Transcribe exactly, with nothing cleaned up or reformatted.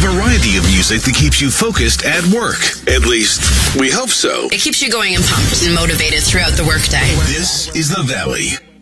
variety of music that keeps you focused at work. At least, we hope so. It keeps you going and pumped and motivated throughout the workday. This is The Valley.